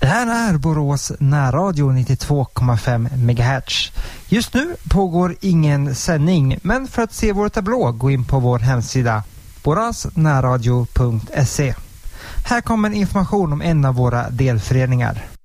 Det här är Borås närradio 92,5 MHz. Just nu pågår ingen sändning, men för att se vår tablå gå in på vår hemsida borasnärradio.se. Här kommer information om en av våra delföreningar.